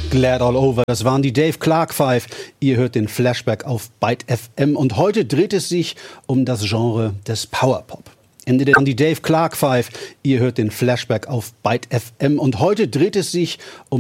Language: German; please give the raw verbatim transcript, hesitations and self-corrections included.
Glad All Over, das waren die Dave Clark Five. Ihr hört den Flashback auf Byte F M und heute dreht es sich um das Genre des Powerpop. Ende der die Dave Clark Five. Ihr hört den Flashback auf Byte F M und heute dreht es sich um